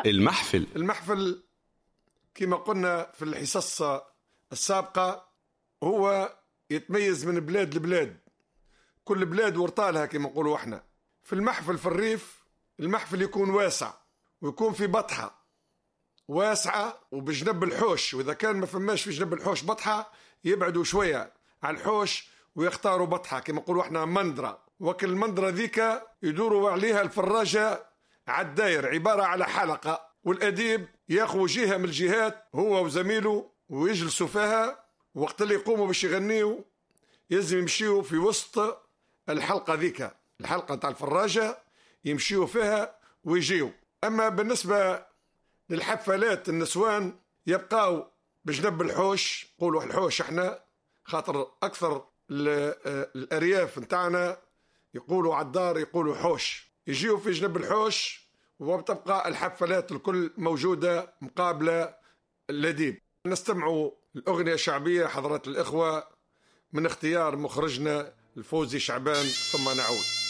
المحفل كما قلنا في الحصص السابقة هو يتميز من بلاد لبلاد، كل بلاد ورطالها كما نقولوا احنا. في المحفل في الريف المحفل يكون واسع ويكون في بطحة واسعة وبجنب الحوش، وإذا كان ما فماش في جنب الحوش بطحة يبعدوا شوية على الحوش ويختاروا بطحة كما نقولوا احنا مندرة. وكل المندرة ذيك يدوروا عليها الفراجة على الداير، عبارة على حلقة، والأديب ياخذ جهة من الجهات هو وزميله ويجلسوا فيها، وقت اللي يقوموا باش يغنيوا يلزم يمشيوا في وسط الحلقة ذيك، الحلقة تاع الفراجة يمشيوا فيها ويجيوا. أما بالنسبة للحفلات النسوان يبقاو بجنب الحوش، قولوا الحوش احنا خاطر أكثر الأرياف نتاعنا يقولوا على الدار يقولوا حوش، يجيوا في جنب الحوش وتبقى الحفلات الكل موجودة مقابلة الأديب. نستمعوا الأغنية الشعبية حضرات الإخوة من اختيار مخرجنا الفوزي شعبان، ثم نعود.